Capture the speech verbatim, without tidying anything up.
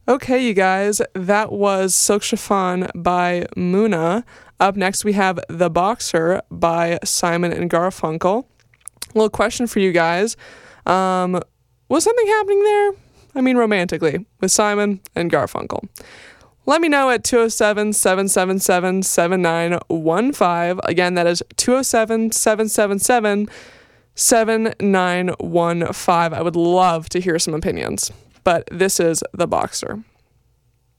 Okay, you guys, that was Silk Chiffon by Muna. Up next, we have The Boxer by Simon and Garfunkel. A little question for you guys. Um, was something happening there? I mean, romantically, with Simon and Garfunkel. Let me know at two oh seven, seven seven seven, seven nine one five. Again, that is two oh seven, seven seven seven, seven nine one five. I would love to hear some opinions. But this is The Boxer.